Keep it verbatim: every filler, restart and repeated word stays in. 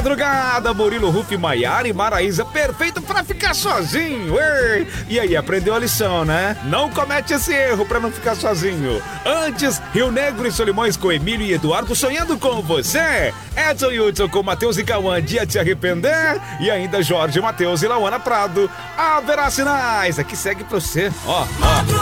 madrugada, Murilo, Ruf, Maiara e Maraísa, perfeito pra ficar sozinho. Ei. E aí, aprendeu a lição, né? Não comete esse erro pra não ficar sozinho. Antes, Rio Negro e Solimões com Emílio e Eduardo sonhando com você. Edson e Hudson com Matheus e Cauã, Dia de Se Arrepender. E ainda Jorge, Matheus e Lauana Prado. Haverá sinais. Aqui segue pra você. Ó, ó.